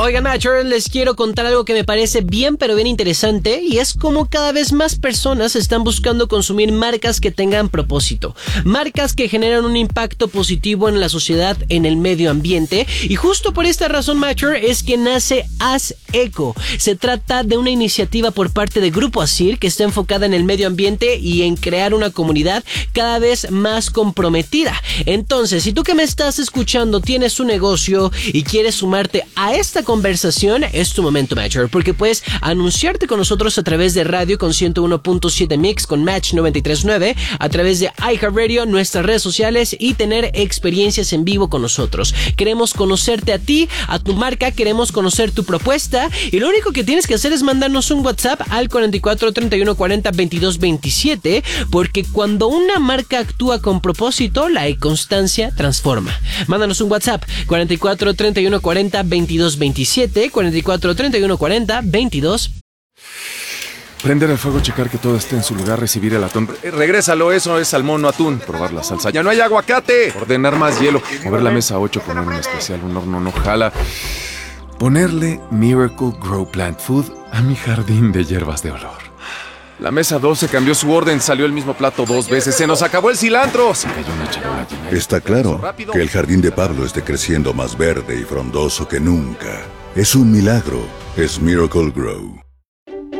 Oigan, Matcher, les quiero contar algo que me parece bien pero bien interesante, y es como cada vez más personas están buscando consumir marcas que tengan propósito, marcas que generan un impacto positivo en la sociedad, en el medio ambiente, y justo por esta razón, Matcher, es que nace Haz Eco. Se trata de una iniciativa por parte de Grupo Asir que está enfocada en el medio ambiente y en crear una comunidad cada vez más comprometida. Entonces, si tú que me estás escuchando tienes un negocio y quieres sumarte a esta conversación, es tu momento, Matcher, porque puedes anunciarte con nosotros a través de radio con 101.7 Mix con Match 93.9, a través de iHeartRadio, nuestras redes sociales, y tener experiencias en vivo con nosotros. Queremos conocerte a ti, a tu marca, queremos conocer tu propuesta, y lo único que tienes que hacer es mandarnos un WhatsApp al 44 31 40 22 27, porque cuando una marca actúa con propósito, la constancia transforma. Mándanos un WhatsApp 44 31 40 22 27, 44 31 40 22. Prender el fuego, checar que todo esté en su lugar, recibir el atún. Regrésalo, eso es salmón, no atún. Probar la salsa. ¡Ya no hay aguacate! Ordenar más hielo. Mover la mesa 8, poner un especial, un horno no jala. Ponerle Miracle Grow Plant Food a mi jardín de hierbas de olor. La mesa 12 cambió su orden, salió el mismo plato 2 veces. ¡Se nos acabó el cilantro! Se cayó una charola llena. Está claro que el jardín de Pablo esté creciendo más verde y frondoso que nunca. Es un milagro. Es Miracle Grow.